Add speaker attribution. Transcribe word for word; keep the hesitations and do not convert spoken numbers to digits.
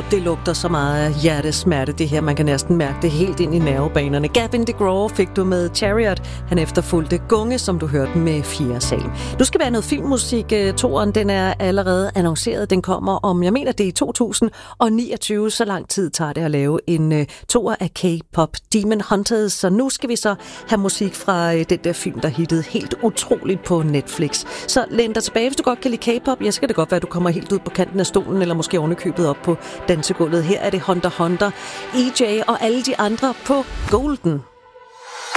Speaker 1: det lugter så meget af hjertesmerte, det her. Man kan næsten mærke det helt ind i nervebanerne. Gavin DeGraw fik du med Chariot. Han efterfulgte Gunge, som du hørte med Fire Salm. Du skal være noget filmmusik. Toren, den er allerede annonceret. Den kommer om, jeg mener, det er i to tusind niogtyve. Så lang tid tager det at lave en uh, toer af K-pop Demon Hunters. Så nu skal vi så have musik fra uh, den der film, der hittede helt utroligt på Netflix. Så læn dig tilbage, hvis du godt kan lide K-pop. Ja, så kan det godt være, at du kommer helt ud på kanten af stolen, eller måske ovenikøbet op på dansegulvet. Her er det Hunter Hunter, E J og alle de andre på Golden.